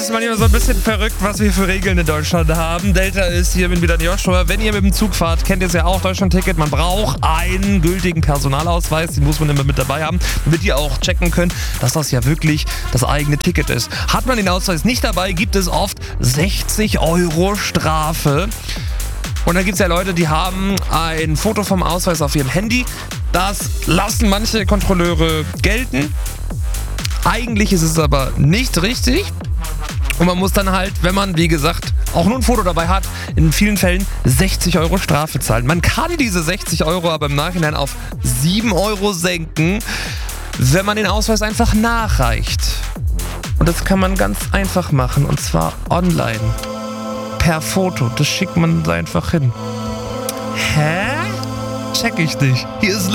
ist manchmal so ein bisschen verrückt, was wir für Regeln in Deutschland haben. Delta ist hier, bin wieder Joshua. Wenn ihr mit dem Zug fahrt, kennt ihr es ja auch, Deutschland-Ticket. Man braucht einen gültigen Personalausweis, den muss man immer mit dabei haben, damit ihr auch checken könnt, dass das ja wirklich das eigene Ticket ist. Hat man den Ausweis nicht dabei, gibt es oft 60 € Strafe. Und dann gibt es ja Leute, die haben ein Foto vom Ausweis auf ihrem Handy. Das lassen manche Kontrolleure gelten. Eigentlich ist es aber nicht richtig. Und man muss dann halt, wenn man, wie gesagt, auch nur ein Foto dabei hat, in vielen Fällen 60 € Strafe zahlen. Man kann diese 60 € aber im Nachhinein auf 7 € senken, wenn man den Ausweis einfach nachreicht. Und das kann man ganz einfach machen, und zwar online. Per Foto. Das schickt man da einfach hin. Hä? Check ich nicht. Hier ist